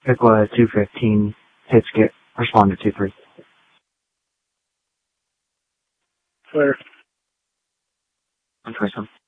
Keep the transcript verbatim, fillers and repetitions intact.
Pickla two fifteen, hit skip, respond to two three. Clear. one twenty-seven.